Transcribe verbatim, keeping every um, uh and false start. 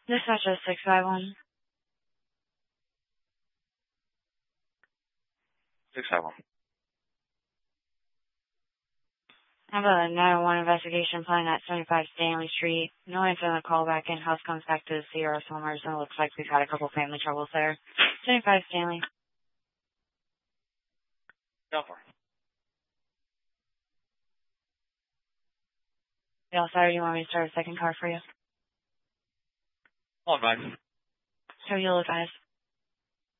Dispatch is six five one. six five one. I have a nine one investigation plan at seventy-five Stanley Street. No answer on the call back in. House comes back to the Sierra Summers, and it looks like we've had a couple family troubles there. seventy-five Stanley. Go for it. Yeah, sorry, you want me to start a second car for you? All right. So you'll advise.